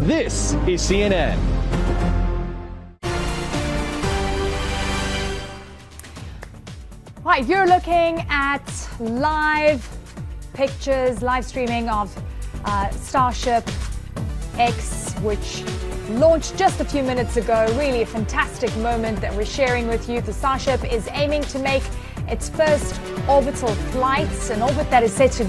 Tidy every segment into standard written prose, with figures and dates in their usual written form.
This is CNN. Right, you're looking at live pictures, live streaming of Starship X, which launched just a few minutes ago. Really a fantastic moment that we're sharing with you. The Starship is aiming to make its first orbital flights, an orbit that is set to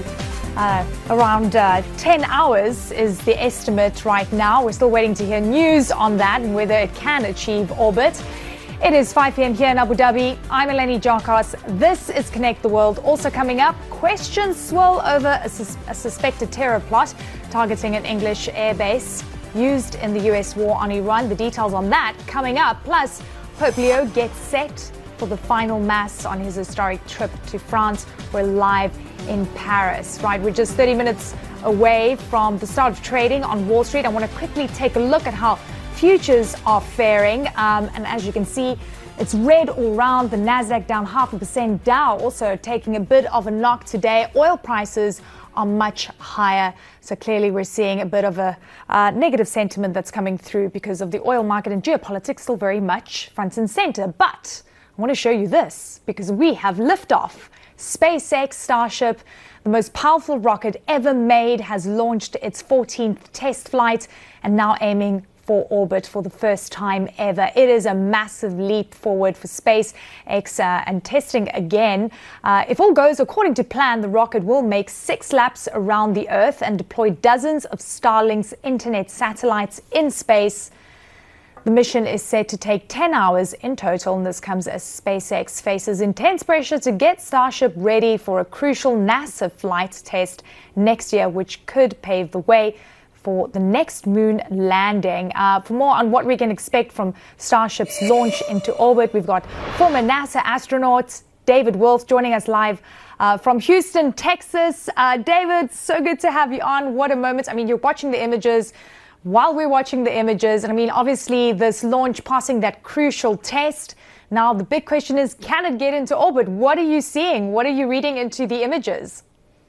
around 10 hours is the estimate right now. We're still waiting to hear news on that and whether it can achieve orbit. It is 5 p.m. here in Abu Dhabi. I'm Eleni Jarkos. This is Connect the World. Also coming up, questions swirl over a suspected terror plot targeting an English airbase used in the U.S. war on Iran. The details on that coming up. Plus, Pope Leo gets set for the final mass on his historic trip to France. We're live in Paris. Right, we're just 30 minutes away from the start of trading on Wall Street. I want to quickly take a look at how futures are faring, and as you can see, it's red all round. The Nasdaq down 0.5%. Dow also taking a bit of a knock today. Oil prices are much higher, so clearly we're seeing a bit of a negative sentiment that's coming through because of the oil market, and geopolitics still very much front and center. But I want to show you this because we have liftoff. SpaceX Starship, the most powerful rocket ever made, has launched its 14th test flight and now aiming for orbit for the first time ever. It is a massive leap forward for SpaceX and testing again. If all goes according to plan, the rocket will make 6 laps around the Earth and deploy dozens of Starlink's internet satellites in space. The mission is set to take 10 hours in total, and this comes as SpaceX faces intense pressure to get Starship ready for a crucial NASA flight test next year, which could pave the way for the next moon landing. For more on what we can expect from Starship's launch into orbit, we've got former NASA astronaut David Wolf joining us live from Houston, Texas. David, so good to have you on. What a moment. I mean, you're watching the images while we're watching the images. And I mean, obviously, this launch passing that crucial test. Now, the big question is, can it get into orbit? What are you seeing? What are you reading into the images?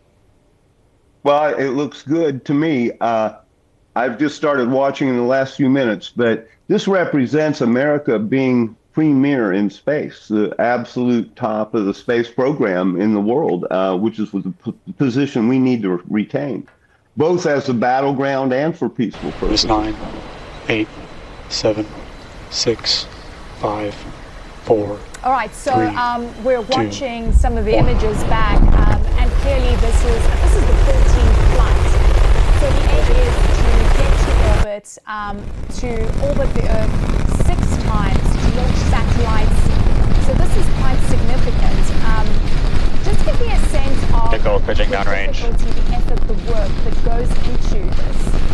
Well, it looks good to me. I've just started watching in the last few minutes, but this represents America being premier in space, the absolute top of the space program in the world, which is the position we need to retain, both as a battleground and for peaceful purposes. 9, 8, 7, 6, 5, 4. All right, so 3, we're watching some of the images back, and clearly this is the 14th flight. So the aim is to get to orbit, to orbit the Earth 6 times, to launch satellites. So this is quite significant. Just give me a sense of pitching downrange. The effort, the work that goes into this.